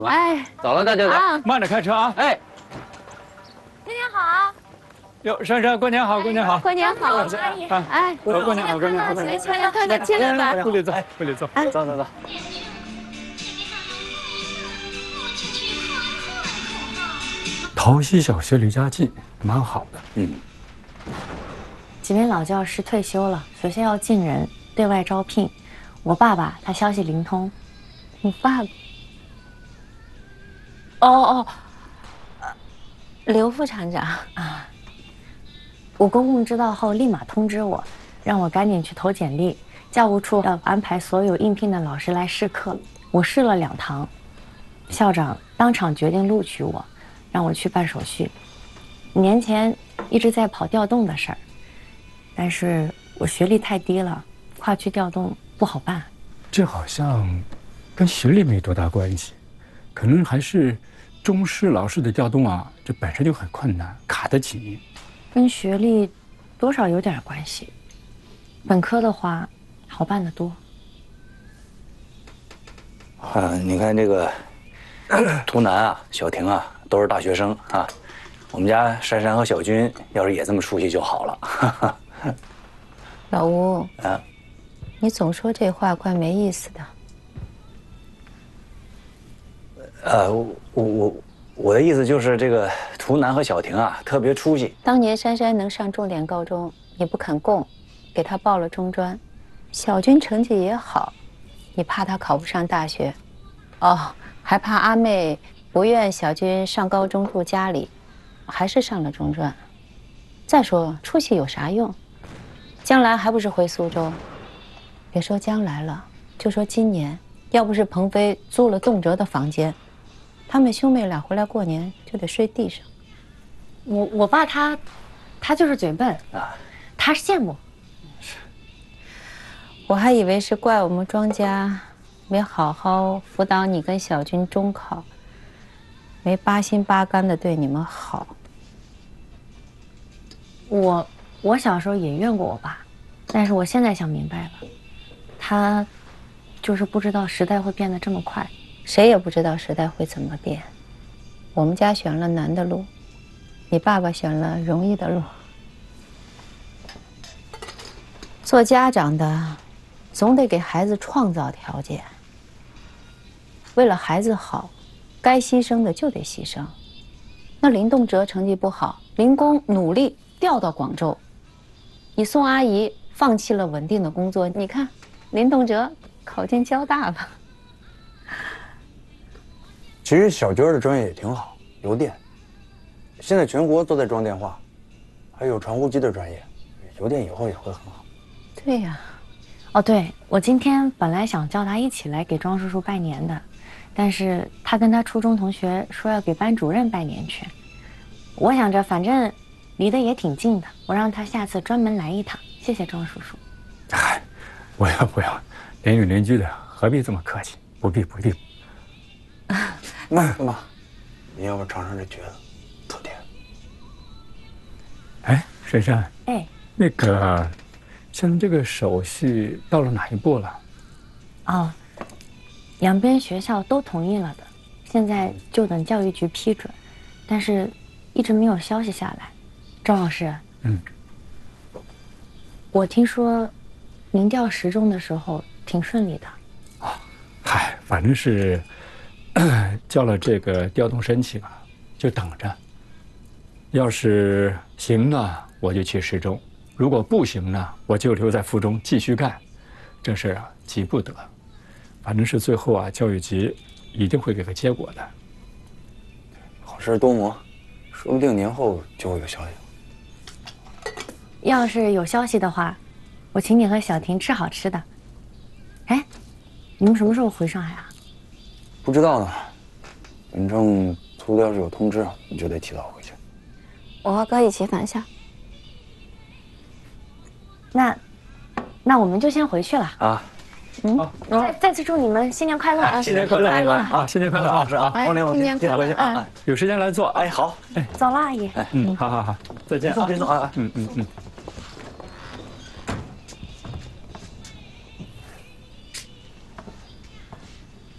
哎， 走了，大舅子， 慢点开车啊！ 哎， 新年好， 哟，珊珊，过年好，过年好， 过年好，阿姨，哎， 过年好，过年好，过年好！ 快进来吧， 屋里坐，屋里坐， 走走走。 桃溪小学离家近，蛮好的。 几名老教师退休了，学校要进人，对外招聘。我爸爸他消息灵通。 你爸爸？哦，刘副厂长啊。我公公知道后立马通知我，让我赶紧去投简历。教务处要安排所有应聘的老师来试课，我试了2堂，校长当场决定录取我，让我去办手续。年前一直在跑调动的事儿，但是我学历太低了，跨区调动不好办。 这好像跟学历没多大关系，可能还是中师老师的调动啊，这本身就很困难，卡得紧。 跟学历多少有点关系，本科的话好办得多。 你看这个图南啊、小婷啊，都是大学生啊。我们家珊珊和小军要是也这么出息就好了。 老吴啊，你总说这话怪没意思的。 我的意思就是这个图南和小婷啊，特别出息。 当年珊珊能上重点高中，你不肯供，给她报了中专。小军成绩也好，你怕他考不上大学，哦，还怕阿妹不愿小军上高中住家里，还是上了中专。再说出息有啥用？将来还不是回苏州？别说将来了，就说今年，要不是鹏飞租了动辄的房间，他们兄妹俩回来过年就得睡地上。 我爸他就是嘴笨啊，他羡慕。 我还以为是怪我们庄家没好好辅导你跟小军中考，没8心8肝的对你们好。 我小时候也怨过我爸，但是我现在想明白了，他就是不知道时代会变得这么快。 谁也不知道时代会怎么变。我们家选了难的路，你爸爸选了容易的路。做家长的总得给孩子创造条件，为了孩子好，该牺牲的就得牺牲。那林动辄成绩不好，林工努力调到广州，你宋阿姨放弃了稳定的工作，你看林动辄考进交大了。 其实小军的专业也挺好，邮电，现在全国都在装电话，还有传呼机的专业，邮电以后也会很好。 对呀。 哦，对，我今天本来想叫他一起来给庄叔叔拜年的，但是他跟他初中同学说要给班主任拜年去。我想着反正离得也挺近的，我让他下次专门来一趟。谢谢庄叔叔。 哎，不要，邻里邻居的，何必这么客气？不必。 妈，你要不尝尝这橘子，特甜。 哎，珊珊， 哎， 那个，现在这个手续到了哪一步了？ 哦，两边学校都同意了的，现在就等教育局批准，但是一直没有消息下来。赵老师，我听说您调10中的时候挺顺利的。 啊，嗨，反正是交了这个调动申请啊，就等着。要是行呢，我就去10中；如果不行呢，我就留在附中继续干。这事啊，急不得。反正是最后啊，教育局一定会给个结果的。 好事多磨，说不定年后就会有消息。 要是有消息的话，我请你和小婷吃好吃的。哎，你们什么时候回上海啊？ 不知道呢，反正涂要是有通知，你就得提早回去。 我和哥一起返校。 那我们就先回去了啊。 再次祝你们新年快乐啊！ 新年快乐啊！新年快乐啊！ 是啊，新年快乐回去啊！ 有时间来做。哎，好， 走了，阿姨。 好，再见啊！ 别送啊！ 嗯。